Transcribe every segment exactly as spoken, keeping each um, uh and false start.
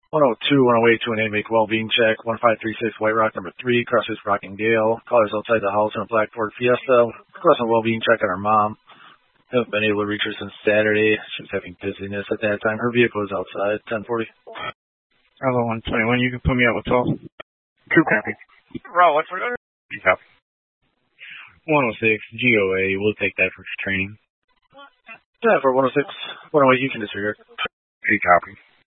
one oh two, one oh eight, two one eight, make well-being check. one five three six, White Rock, number three, crosses Rockingdale. Callers outside the house in a black Ford Fiesta. Crossing well-being check on her mom. Haven't been able to reach her since Saturday. She was having dizziness at that time. Her vehicle was outside, ten forty. Bravo one twenty-one, you can put me out with twelve. Two copy. Bravo one twenty-one. Copy. one oh six, G O A, we'll take that for training. Yeah, for one oh six, one oh eight, you can disregard. Eight copy.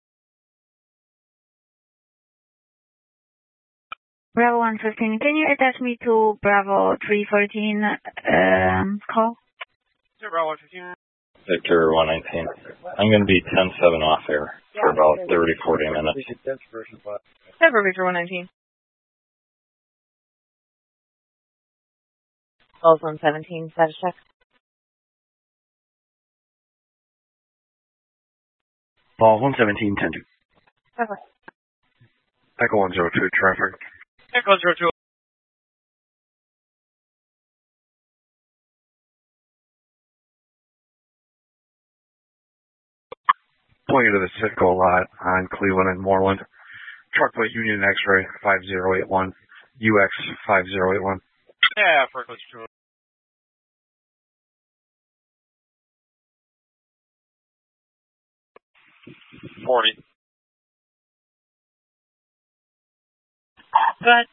Bravo one fifteen, can you attach me to Bravo three fourteen um, call? Yeah, Bravo one fifteen. Victor one nineteen. I'm going to be ten seven off air for about thirty, forty minutes. Yeah, for Victor one nineteen. Calls one seventeen, status check. Ball one seventeen, ten two. Okay. Echo one zero two, traffic. Echo zero two. Pulling into the Citgo lot on Cleveland and Moreland. Truck plate Union X-ray five zero eight one, U X five zero eight one. Yeah, for Echo two. Forty. Go ahead.